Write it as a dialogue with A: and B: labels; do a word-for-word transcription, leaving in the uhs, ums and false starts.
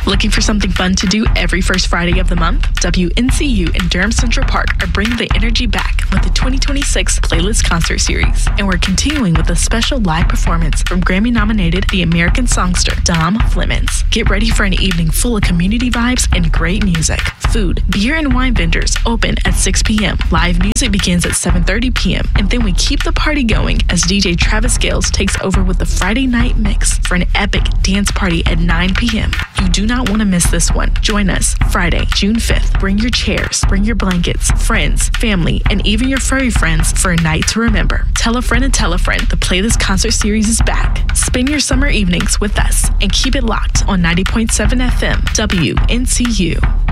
A: Looking for something fun to do every first Friday of the month? W N C U and Durham Central Park are bringing the energy back with the twenty twenty-six Playlist Concert Series. And we're continuing with a special live performance from Grammy-nominated The American Songster, Dom Flemons. Get ready for an evening full of community vibes and great music. Food, beer, and wine vendors open at six p.m. Live music begins at seven thirty p.m. And then we keep the party going as D J Travis Gales takes over with the Friday night mix for an epic dance party at nine p.m. You do not want to miss this one. Join us Friday, June fifth. Bring your chairs, bring your blankets, friends, family, and even your furry friends for a night to remember. Tell a friend and tell a friend the Playlist Concert Series is back. Spend your summer evenings with us and keep it locked on ninety point seven F M W N C U.